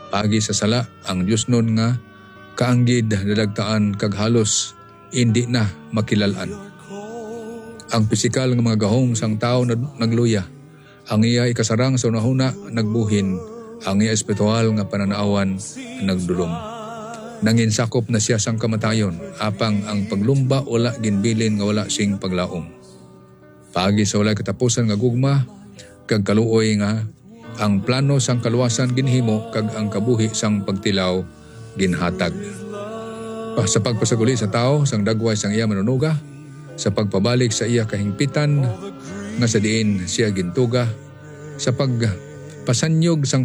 Pagi sa sala ang Dios nun nga kaanggid dadagtaan kag halos hindi na makilalan. Ang pisikal nga mga gahom sang tao nagluya. Ang iya ikasarang sa unahuna nagbuhin. Ang iya espiritual nga pananaawan nagdulom. Nanginsakop na siya sang kamatayon, apang ang paglumba wala ginbilin nga wala sing paglaom. Pagi sa walay katapusan nga gugma, kag kaluoy nga ang plano sang kaluwasan ginhimo kag ang kabuhi sang pagtilaw ginhatag. Sa pagpasaguli sa tao sang dagway sang iya manunuga, sa pagpabalik sa iya kahingpitan nga sa diin siya gintuga, sa pagpasanyog sang